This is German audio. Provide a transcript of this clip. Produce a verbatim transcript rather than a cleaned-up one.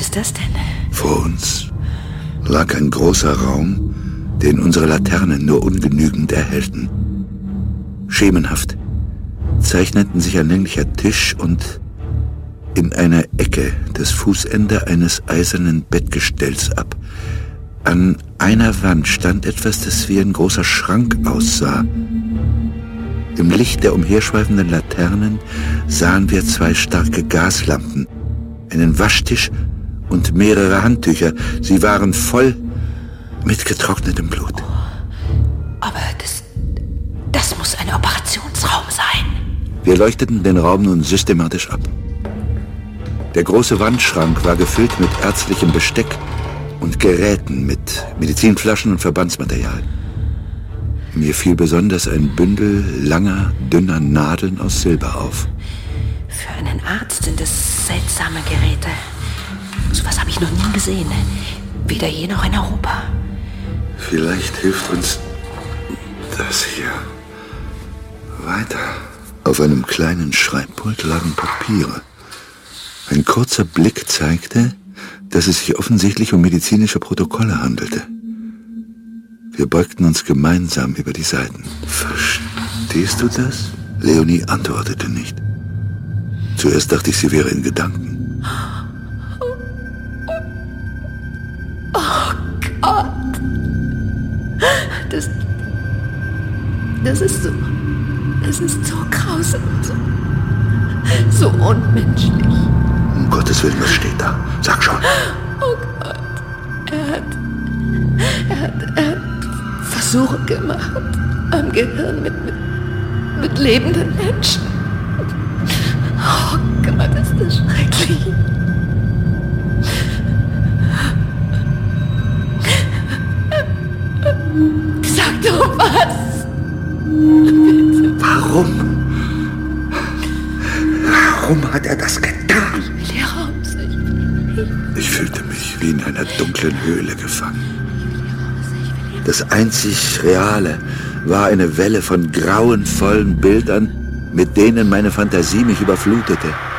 ist das denn? Vor uns lag ein großer Raum, den unsere Laternen nur ungenügend erhellten. Schemenhaft zeichneten sich ein länglicher Tisch und in einer Ecke das Fußende eines eisernen Bettgestells ab. An einer Wand stand etwas, das wie ein großer Schrank aussah. Im Licht der umherschweifenden Laternen sahen wir zwei starke Gaslampen, einen Waschtisch und mehrere Handtücher. Sie waren voll mit getrocknetem Blut. Oh, aber das, das muss ein Operationsraum sein. Wir leuchteten den Raum nun systematisch ab. Der große Wandschrank war gefüllt mit ärztlichem Besteck und Geräten, mit Medizinflaschen und Verbandsmaterial. Mir fiel besonders ein Bündel langer, dünner Nadeln aus Silber auf. Für einen Arzt sind es seltsame Geräte. So was habe ich noch nie gesehen. Weder hier noch in Europa. Vielleicht hilft uns das hier weiter. Auf einem kleinen Schreibpult lagen Papiere. Ein kurzer Blick zeigte, dass es sich offensichtlich um medizinische Protokolle handelte. Wir beugten uns gemeinsam über die Seiten. Verstehst du das? Leonie antwortete nicht. Zuerst dachte ich, sie wäre in Gedanken. Oh Gott. Das, das ist so, das ist so grausam, so, so unmenschlich. Um Gottes Willen, was steht da? Sag schon. Oh Gott. Er hat, er hat, er hat Versuche gemacht am Gehirn mit, mit, mit lebenden Menschen. Oh Gott, ist das schrecklich. Sag doch was. Bitte. Warum? Warum hat er das getan? Ich will hier raus. Ich, will, ich, ich fühlte mich wie in einer dunklen Höhle gefangen. Das einzig Reale war eine Welle von grauenvollen Bildern, mit denen meine Fantasie mich überflutete.